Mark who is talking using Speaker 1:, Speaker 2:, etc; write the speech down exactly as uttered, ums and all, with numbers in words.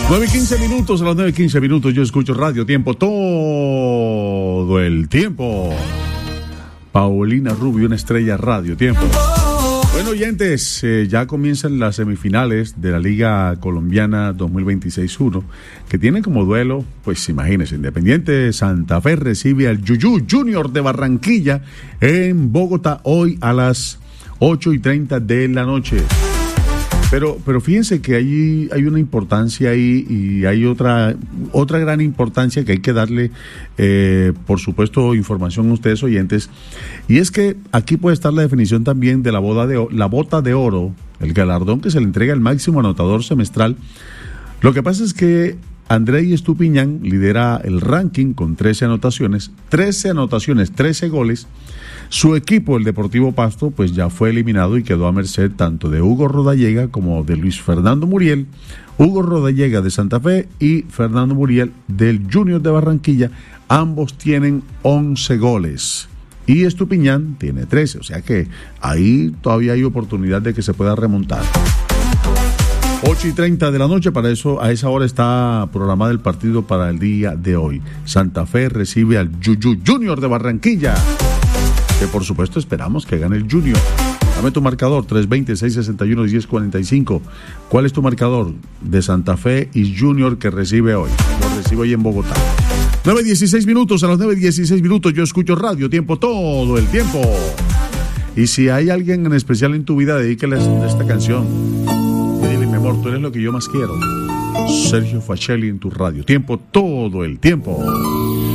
Speaker 1: nueve y quince minutos, a las nueve y quince minutos yo escucho Radio Tiempo todo el tiempo. Paulina Rubio, una estrella Radio Tiempo. Bueno, oyentes, eh, ya comienzan las semifinales de la Liga Colombiana dos mil veintiséis uno, que tienen como duelo, pues imagínense, Independiente Santa Fe recibe al Yuyú Junior de Barranquilla en Bogotá hoy a las ocho y treinta de la noche. Pero, pero fíjense que hay, hay una importancia ahí y hay otra, otra gran importancia que hay que darle, eh, por supuesto, información a ustedes oyentes. Y es que aquí puede estar la definición también de la, boda de, la bota de oro, el galardón que se le entrega al máximo anotador semestral. Lo que pasa es que Andrei Estupiñán lidera el ranking con trece anotaciones, trece anotaciones, trece goles. Su equipo, el Deportivo Pasto, pues ya fue eliminado y quedó a merced tanto de Hugo Rodallega como de Luis Fernando Muriel. Hugo Rodallega de Santa Fe y Fernando Muriel del Junior de Barranquilla. Ambos tienen once goles. Y Estupiñán tiene trece, o sea que ahí todavía hay oportunidad de que se pueda remontar. ocho y treinta de la noche, para eso, a esa hora está programado el partido para el día de hoy. Santa Fe recibe al Yuyú Junior de Barranquilla, que por supuesto esperamos que gane el Junior. Dame tu marcador, tres veinte, seiscientos sesenta y uno, diez cuarenta y cinco. ¿Cuál es tu marcador de Santa Fe y Junior que recibe hoy? Lo recibe hoy en Bogotá. nueve y dieciséis minutos, a las nueve y dieciséis minutos yo escucho Radio Tiempo todo el tiempo. Y si hay alguien en especial en tu vida, dedícale esta canción. Y dile, mi amor, tú eres lo que yo más quiero. Sergio Facelli en tu Radio Tiempo todo el tiempo.